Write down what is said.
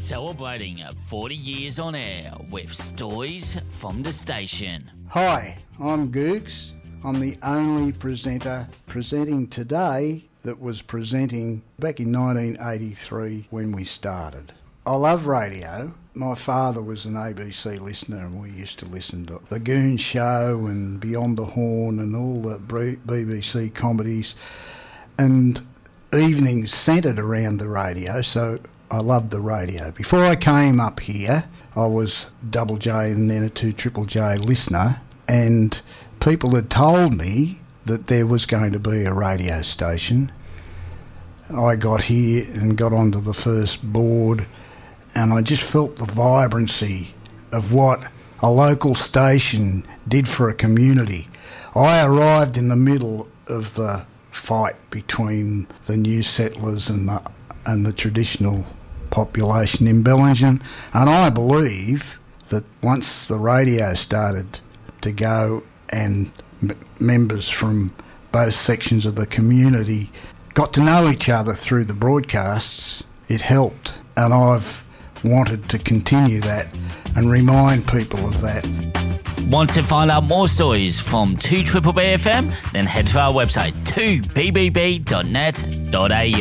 Celebrating 40 years on air with stories from the station. Hi, I'm Googs. I'm the only presenter presenting today that was presenting back in 1983 when we started. I love radio. My father was an ABC listener and we used to listen to The Goon Show and Beyond the Horn and all the BBC comedies and evenings centred around the radio, so I loved the radio. Before I came up here, I was Double J and then a 2JJJ listener, and people had told me that there was going to be a radio station. I got here and got onto the first board, and I just felt the vibrancy of what a local station did for a community. I arrived in the middle of the fight between the new settlers and the traditional population in Bellingen, and I believe that once the radio started to go and members from both sections of the community got to know each other through the broadcasts, it helped, and I've wanted to continue that and remind people of that. Want to find out more stories from 2BBB FM? Then head to our website 2bbb.net.au.